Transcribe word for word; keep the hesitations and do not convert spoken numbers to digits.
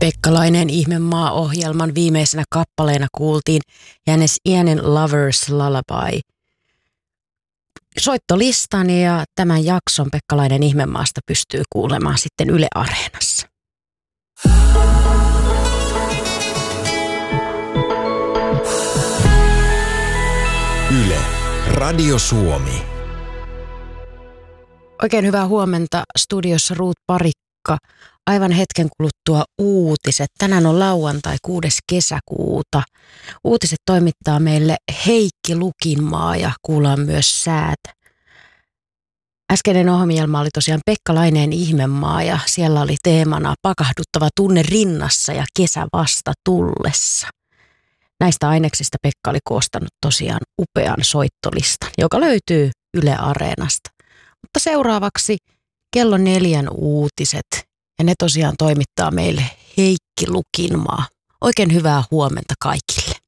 Pekkalainen Ihmemaa-ohjelman viimeisenä kappaleena kuultiin Janis Ienin Lover's Lullaby. Soittolistan ja tämän jakson Pekkalainen Ihmemaasta pystyy kuulemaan sitten Yle Areenassa. Yle, Radio Suomi. Oikein hyvää huomenta. Studiossa Ruut Parikka. Aivan hetken kuluttua uutiset. Tänään on lauantai kuudes kesäkuuta. Uutiset toimittaa meille Heikki Lukinmaa ja kuullaan myös säät. Äskeinen ohjelma oli tosiaan Pekkalainen Ihmemaa ja siellä oli teemana pakahduttava tunne rinnassa ja kesä vasta tullessa. Näistä aineksista Pekka oli koostanut tosiaan upean soittolistan, joka löytyy Yle Areenasta. Mutta seuraavaksi kello neljän uutiset. Ja ne tosiaan toimittaa meille Heikki Lukinmaa. Oikein hyvää huomenta kaikille.